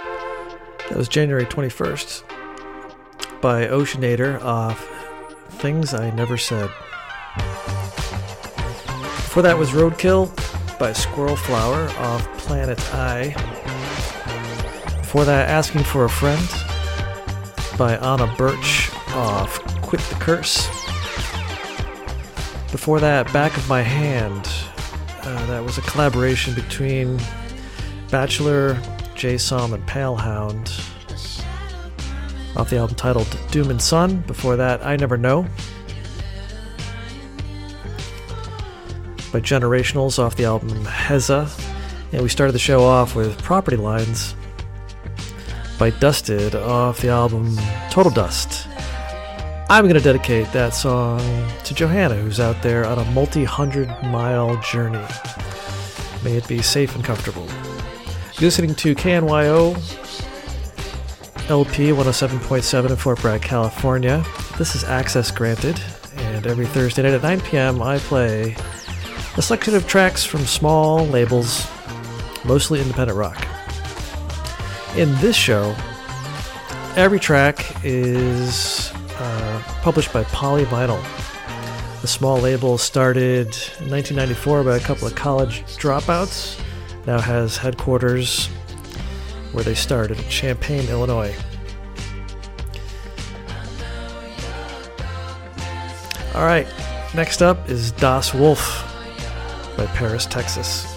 That was January 21st by Oceanator off Things I Never Said. Before that was Roadkill by Squirrel Flower off Planet I. Before that, Asking for a Friend by Anna Birch off Quit the Curse. Before that, Back of My Hand. That was a collaboration between Bachelor, Jay Som, and Palehound off the album titled Doom and Sun. Before that, I Never Know by Generationals off the album Heza. And we started the show off with Property Lines by Dusted off the album Total Dust. I'm going to dedicate that song to Johanna, who's out there on a multi-100-mile journey. May it be safe and comfortable. You're listening to KNYO LP 107.7 in Fort Bragg, California. This is Access Granted, and every Thursday night at 9 p.m. I play a selection of tracks from small labels, mostly independent rock. In this show, every track is published by Polyvinyl. The small label started in 1994 by a couple of college dropouts. Now has headquarters where they started in Champaign, Illinois. All right, next up is Das Wolf by Paris, Texas.